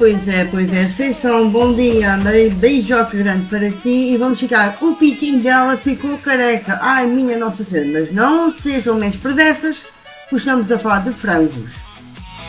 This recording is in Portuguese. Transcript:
pois é, Conceição, bom dia, beijoca grande para ti e vamos ficar, o pitinho dela ficou careca, ai minha Nossa Senhora, mas não sejam mentes perversas, pois estamos a falar de frangos.